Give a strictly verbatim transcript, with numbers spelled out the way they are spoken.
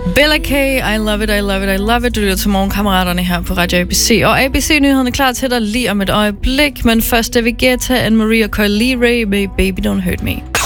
Bella K, I love it, I love it, I love it. Du lytter til Morgenkammeraterne her på Radio A B C. Og A B C-nyhederne er klar til dig lige om et øjeblik. Men først David Guetta, Anne-Marie og Carly Rae med Baby Don't Hurt Me.